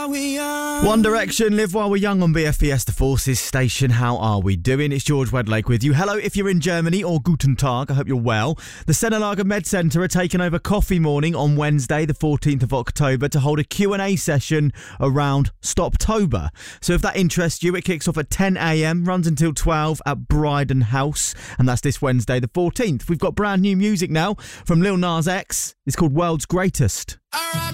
One Direction, Live While We're Young on BFBS, the Forces station. How are we doing? It's George Wedlake with you. Hello if you're in Germany, or Guten Tag, I hope you're well. The Senelager Med Centre are taking over Coffee Morning on Wednesday, the 14th of October, to hold a Q&A session around Stoptober. So if that interests you, it kicks off at 10 a.m, runs until 12 at Bryden House, and that's this Wednesday, the 14th. We've got brand new music now from Lil Nas X. It's called World's Greatest.